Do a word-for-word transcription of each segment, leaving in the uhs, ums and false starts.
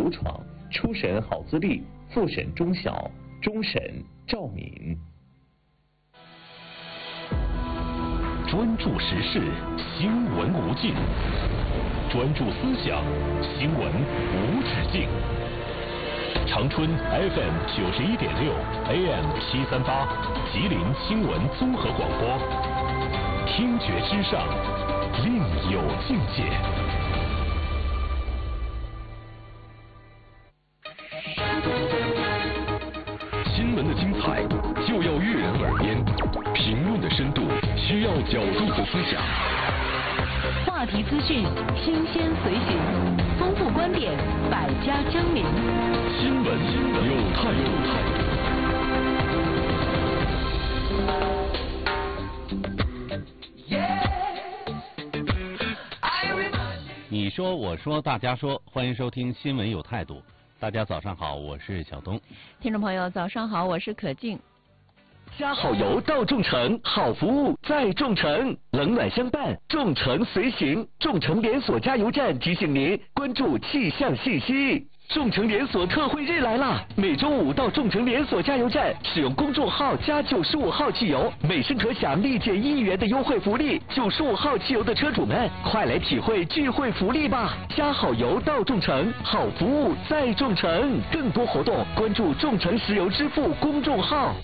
刘闯，初审郝自立，复审钟晓，终审赵敏。 专注时事，新闻无尽；专注思想，新闻无止境。长春 F M 九十一点六 A M 七三八，吉林新闻综合广播，听觉之上，另有境界。新闻的精彩就要悦人耳边，评论的深度需要角度和思想。 话题资讯新鲜随行，丰富观点，百家争鸣。 新闻有态度。 你说，我说，大家说，欢迎收听《新闻有态度》。大家早上好，我是小东。 听众朋友，早上好，我是可静。 加好油到众诚，好服务在众诚，冷暖相伴，众诚随行。众诚连锁加油站提醒您关注气象信息。众诚连锁特惠日来啦！每周五到众诚连锁加油站使用公众号加九十五号汽油，每升可享立减一元的优惠福利。九十五号汽油的车主们，快来体会聚会福利吧！加好油到众诚，好服务在众诚。更多活动关注众诚石油支付公众号。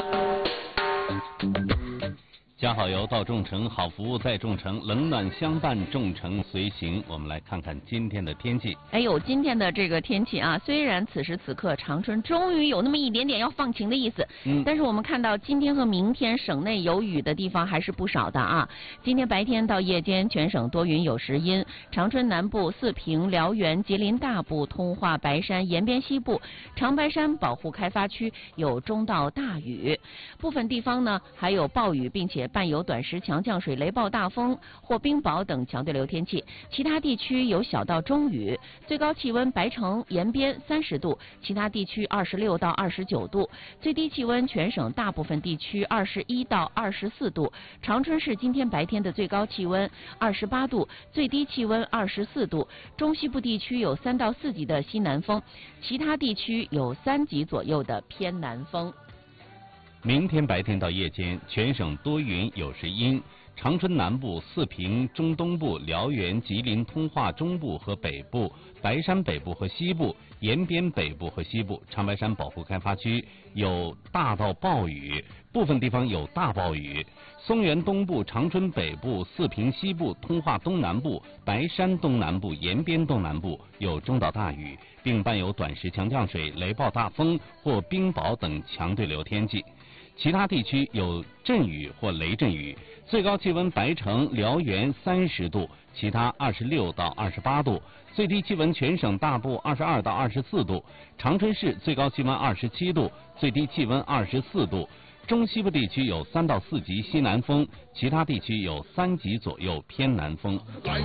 加好油到众诚，好服务在众诚，冷暖相伴，众诚随行。我们来看看今天的天气。 哎呦，今天的这个天气啊，虽然此时此刻长春终于有那么一点点要放晴的意思，嗯，但是我们看到今天和明天省内有雨的地方还是不少的啊。今天白天到夜间全省多云有时阴，长春南部、四平、辽源、吉林大部、通化、白山、延边西部、长白山保护开发区有中到大雨，部分地方呢还有暴雨，并且伴有短时强降水、雷暴大风或冰雹等强对流天气，其他地区有小到中雨。最高气温白城、延边三十度，其他地区二十六到二十九度。最低气温全省大部分地区二十一到二十四度。长春市今天白天的最高气温二十八度，最低气温二十四度。中西部地区有三到四级的西南风，其他地区有三级左右的偏南风。 明天白天到夜间，全省多云有时阴，长春南部、四平、中东部、辽源、吉林、通化中部和北部、白山北部和西部、延边北部和西部、长白山保护开发区有大到暴雨，部分地方有大暴雨。松原东部、长春北部、四平西部、通化东南部、白山东南部、延边东南部有中到大雨，并伴有短时强降水、雷暴大风或冰雹等强对流天气。其他地区有阵雨或雷阵雨，最高气温白城、辽源三十度，其他二十六到二十八度，最低气温全省大部二十二到二十四度，长春市最高气温二十七度，最低气温二十四度。中西部地区有三到四级西南风，其他地区有三级左右偏南风。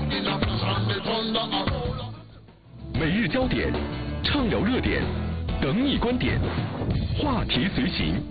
每日焦点，畅聊热点，等你观点，话题随行。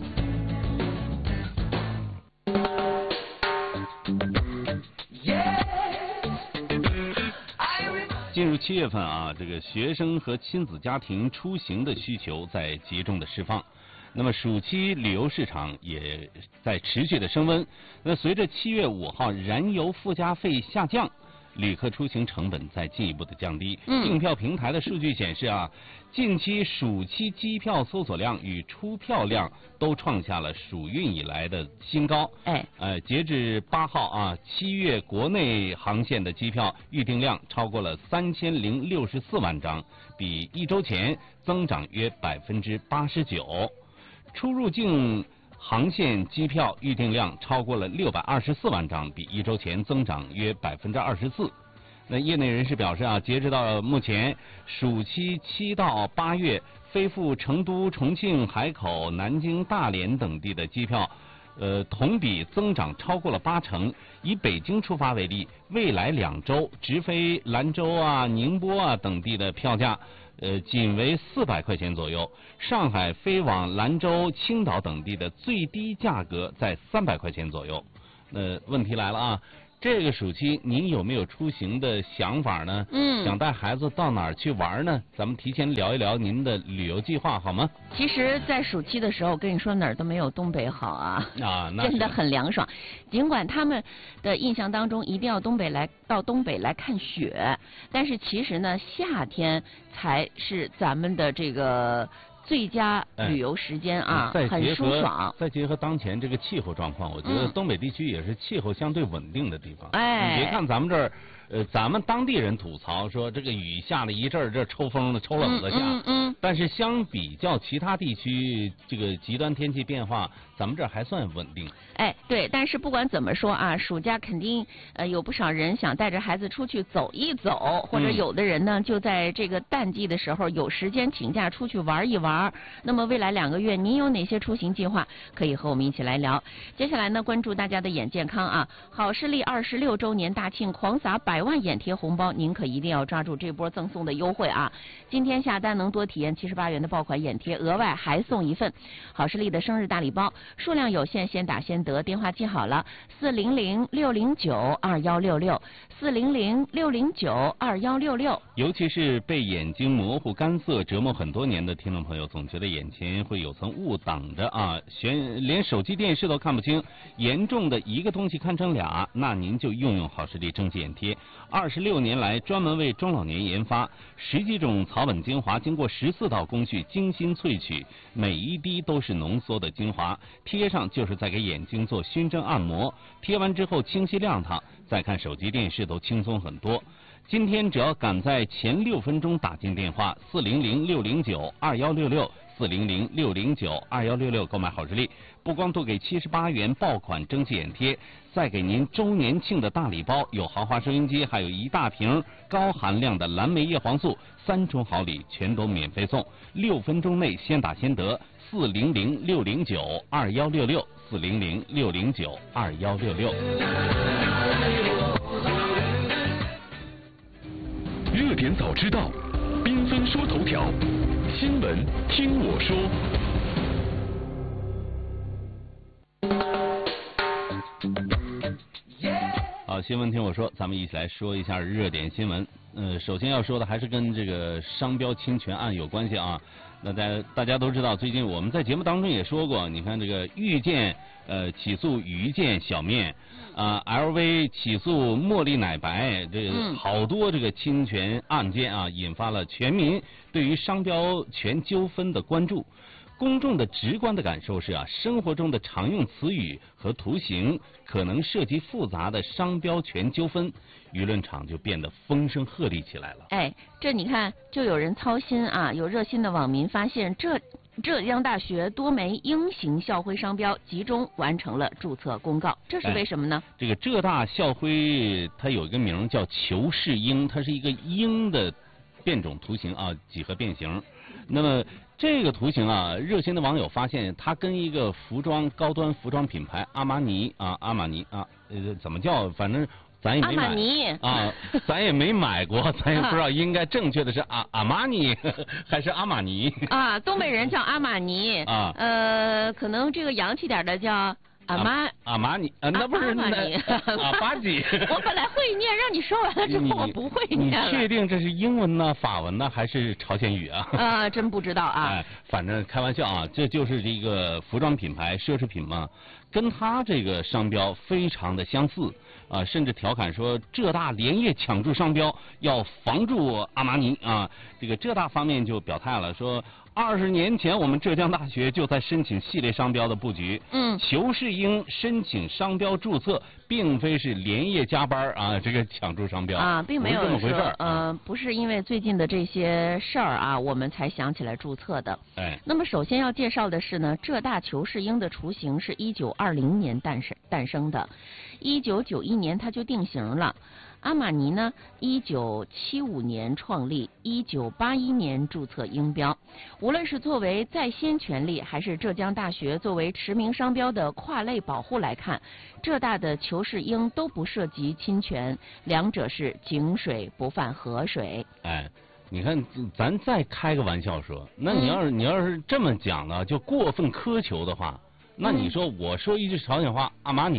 进入七月份啊，这个学生和亲子家庭出行的需求在集中的释放。那么暑期旅游市场也在持续的升温。那随着七月五号燃油附加费下降，旅客出行成本在进一步的降低。嗯，订票平台的数据显示啊，近期暑期机票搜索量与出票量都创下了暑运以来的新高。哎，呃，截至八号啊，七月国内航线的机票预订量超过了三千零六十四万张，比一周前增长约百分之八十九。出入境航线机票预订量超过了六百二十四万张，比一周前增长约百分之二十四。那业内人士表示啊，截止到目前，暑期七到八月飞赴成都、重庆、海口、南京、大连等地的机票，呃，同比增长超过了八成。以北京出发为例，未来两周直飞兰州啊、宁波啊等地的票价，呃，仅为四百块钱左右。上海飞往兰州、青岛等地的最低价格在三百块钱左右。那问题来了啊， 这个暑期您有没有出行的想法呢？ 嗯， 想带孩子到哪儿去玩呢？咱们提前聊一聊您的旅游计划好吗？ 其实，在暑期的时候，跟你说哪儿都没有东北好啊， 啊，那真的很凉爽。尽管他们的印象当中一定要东北来到东北来看雪，但是其实呢，夏天才是咱们的这个最佳旅游时间啊， 哎、 很舒爽。 再结合当前这个气候状况，我觉得东北地区也是气候相对稳定的地方。 哎， 你别看咱们这儿。呃，咱们当地人吐槽说，这个雨下了一阵儿，这抽风的、抽冷的下。 嗯 嗯, 嗯。 但是相比较其他地区，这个极端天气变化，咱们这儿还算稳定。 哎，对，但是不管怎么说啊，暑假肯定呃有不少人想带着孩子出去走一走，或者有的人呢、嗯、就在这个淡季的时候有时间请假出去玩一玩。那么未来两个月您有哪些出行计划？可以和我们一起来聊。接下来呢，关注大家的眼健康啊，好视力二十六周年大庆狂撒百万眼贴红包，您可一定要抓住这波赠送的优惠啊！今天下单能多体验七十八元的爆款眼贴，额外还送一份好视力的生日大礼包，数量有限，先打先得。电话记好了，四零零六零九二幺六六，四零零六零九二幺六六。 尤其是被眼睛模糊、干涩折磨很多年的听众朋友，总觉得眼前会有层雾挡着啊，悬连手机、电视都看不清，严重的一个东西看成俩，那您就用用好视力蒸汽眼贴。二十六年来，专门为中老年研发，十几种草本精华，经过十四道工序精心萃取，每一滴都是浓缩的精华，贴上就是在给眼睛做熏蒸按摩，贴完之后清晰亮堂，再看手机电视都轻松很多。今天只要赶在前六分钟打进电话四零零六零九二幺六六四零零六零九二幺六六购买好视力，不光多给七十八元爆款蒸汽眼贴，再给您周年庆的大礼包，有豪华收音机，还有一大瓶高含量的蓝莓叶黄素，三重好礼全都免费送，六分钟内先打先得，四零零六零九二幺六六四零零六零九二幺六六。 热点早知道，缤纷说头条，新闻听我说。 好，新闻听我说，咱们一起来说一下热点新闻。呃，首先要说的还是跟这个商标侵权案有关系啊。那大家大家都知道，最近我们在节目当中也说过，你看这个遇见呃起诉于建小面。啊 ，L V 起诉茉莉奶白，这个好多这个侵权案件啊，引发了全民对于商标权纠纷的关注。公众的直观的感受是啊，生活中的常用词语和图形可能涉及复杂的商标权纠纷，舆论场就变得风声鹤唳起来了。 哎，这你看，就有人操心啊，有热心的网民发现这。浙江大学多枚鹰形校徽商标集中完成了注册公告，这是为什么呢？ 哎、这个浙大校徽它有一个名叫求是鹰，它是一个鹰的变种图形啊，几何变形。那么这个图形啊，热心的网友发现它跟一个服装高端服装品牌阿玛尼啊，阿玛尼啊，呃，怎么叫？反正。咱也没买阿玛尼啊，咱也没买过，咱也不知道应该正确的是阿阿玛尼还是阿玛尼啊？东北人叫阿玛尼啊， 呃，可能这个洋气点的叫阿玛阿玛尼啊，那不是阿玛尼阿巴吉。 我本来会念，让你说完了之后我不会念了。 你确定这是英文呢、法文呢，还是朝鲜语啊？ 啊，真不知道啊。 哎，反正开玩笑啊，这就是这个服装品牌奢侈品嘛，跟它这个商标非常的相似。啊，甚至调侃说浙大连夜抢注商标，要防住阿玛尼啊！这个浙大方面就表态了，说二十年前我们浙江大学就在申请系列商标的布局。嗯，求是鹰申请商标注册，并非是连夜加班啊，这个抢注商标啊，并没有这么回事儿。 呃，不是因为最近的这些事儿啊，我们才想起来注册的。 哎， 那么首先要介绍的是呢，浙大求是鹰的雏形是一九二零年诞生诞生的。一九九一年它就定型了。阿玛尼呢，一九七五年创立，一九八一年注册鹰标。无论是作为在先权利，还是浙江大学作为驰名商标的跨类保护来看，浙大的求是鹰都不涉及侵权，两者是井水不犯河水。 哎。你看，咱再开个玩笑说，那你要是、嗯、你要是这么讲呢，就过分苛求的话，那你说我说一句朝鲜话阿玛尼，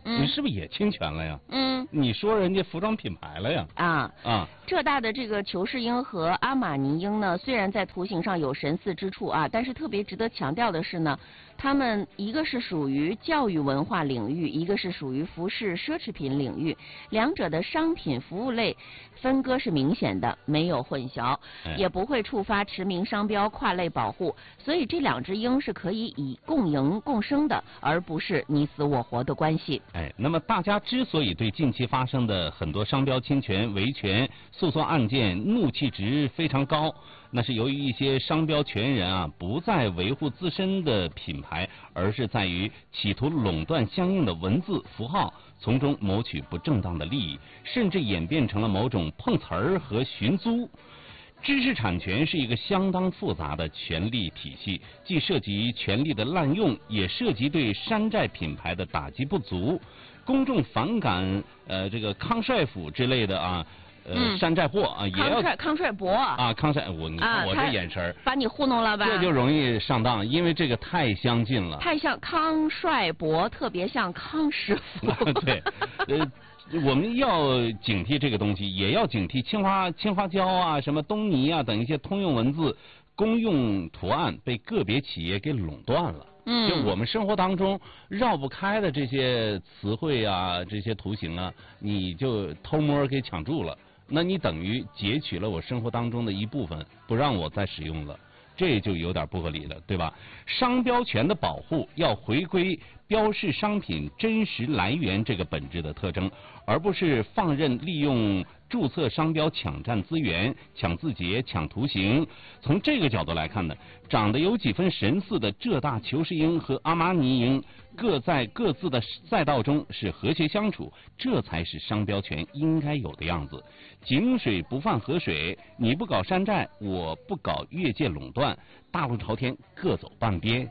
嗯， 你是不是也侵权了呀？ 嗯， 你说人家服装品牌了呀？ 啊啊， 浙大的这个裘氏鹰和阿玛尼鹰呢，虽然在图形上有神似之处啊，但是特别值得强调的是呢，它们一个是属于教育文化领域，一个是属于服饰奢侈品领域，两者的商品服务类分割是明显的，没有混淆， 哎、 也不会触发驰名商标跨类保护，所以这两只鹰是可以以共赢共生的，而不是你死我活的关系。 哎，那么大家之所以对近期发生的很多商标侵权、维权诉讼案件怒气值非常高，那是由于一些商标权人啊不再维护自身的品牌，而是在于企图垄断相应的文字符号，从中谋取不正当的利益，甚至演变成了某种碰瓷儿和寻租。知识产权是一个相当复杂的权利体系，既涉及权利的滥用，也涉及对山寨品牌的打击不足。公众反感呃这个康帅府之类的啊呃、嗯、山寨货啊，也要康帅康帅博啊康帅我你看我这眼神、啊、 把你糊弄了吧？ 这就容易上当，因为这个太相近了， 太像康帅博，特别像康师傅。 对，呃。我们要警惕这个东西，也要警惕青花青花椒啊、什么东尼啊等一些通用文字、公用图案被个别企业给垄断了。 嗯， 就我们生活当中绕不开的这些词汇啊、这些图形啊，你就偷摸给抢注了，那你等于截取了我生活当中的一部分，不让我再使用了。这就有点不合理了，对吧？商标权的保护要回归标示商品真实来源这个本质的特征，而不是放任利用注册商标抢占资源、抢字节、抢图形。从这个角度来看呢，长得有几分神似的浙大裘氏鹰和阿玛尼鹰各在各自的赛道中是和谐相处，这才是商标权应该有的样子。井水不犯河水，你不搞山寨，我不搞越界垄断，大路朝天，各走半边。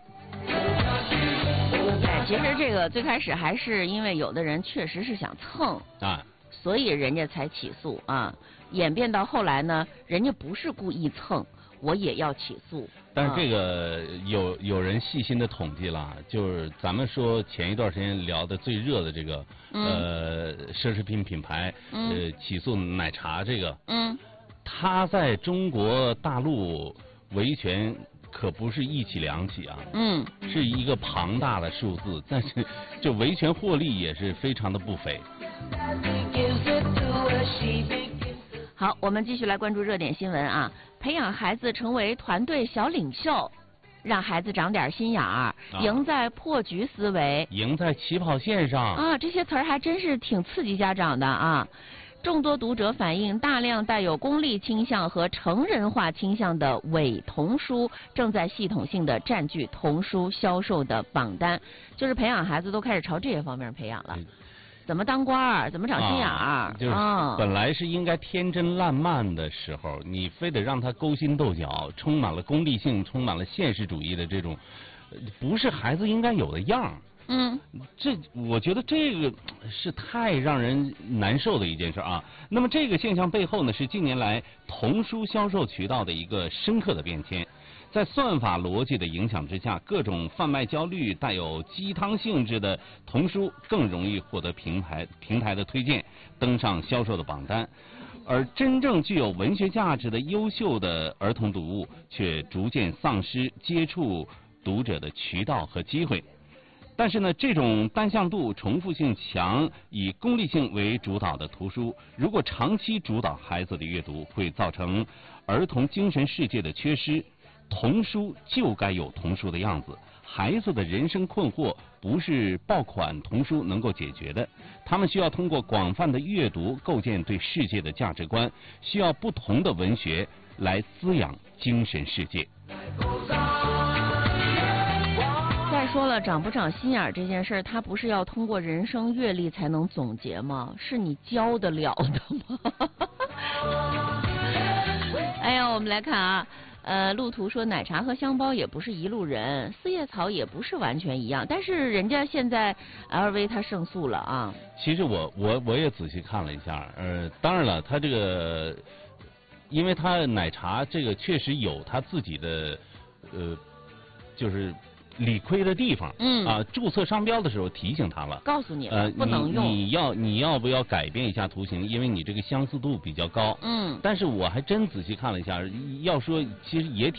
哎，其实这个最开始还是因为有的人确实是想蹭啊， 所以人家才起诉啊。演变到后来呢，人家不是故意蹭，我也要起诉。 但是这个有有人细心的统计了，就是咱们说前一段时间聊的最热的这个、嗯、呃奢侈品品牌、嗯、呃起诉奶茶这个， 嗯， 他在中国大陆维权可不是一起两起啊， 嗯， 是一个庞大的数字，但是这维权获利也是非常的不菲。 好，我们继续来关注热点新闻啊！培养孩子成为团队小领袖，让孩子长点心眼儿，啊、赢在破局思维， 赢在起跑线上啊！这些词儿还真是挺刺激家长的啊！众多读者反映，大量带有功利倾向和成人化倾向的伪童书正在系统性的占据童书销售的榜单，就是培养孩子都开始朝这些方面培养了。嗯，怎么当官儿，怎么长心眼儿、 啊？就是本来是应该天真烂漫的时候，你非得让他勾心斗角，充满了功利性，充满了现实主义的这种，不是孩子应该有的样儿。 嗯， 这我觉得这个是太让人难受的一件事啊。那么这个现象背后呢，是近年来童书销售渠道的一个深刻的变迁。在算法逻辑的影响之下，各种贩卖焦虑、带有鸡汤性质的童书更容易获得平台平台的推荐，登上销售的榜单，而真正具有文学价值的优秀的儿童读物却逐渐丧失接触读者的渠道和机会。但是呢，这种单向度、重复性强、以功利性为主导的图书，如果长期主导孩子的阅读，会造成儿童精神世界的缺失。童书就该有童书的样子，孩子的人生困惑不是爆款童书能够解决的，他们需要通过广泛的阅读构建对世界的价值观，需要不同的文学来滋养精神世界。 再说了，长不长心眼这件事儿，它不是要通过人生阅历才能总结吗？是你教得了的吗？哎呀，我们来看啊。呃，路途说奶茶和香包也不是一路人，四叶草也不是完全一样，但是人家现在 L V 它胜诉了啊。 其实我我我也仔细看了一下，呃，当然了，它这个，因为它奶茶这个确实有它自己的，呃，就是理亏的地方， 嗯啊，注册商标的时候提醒他了， 告诉你了， 呃， 不能用。 你你要你要不要改变一下图形？因为你这个相似度比较高。 嗯。 但是我还真仔细看了一下，要说其实也挺。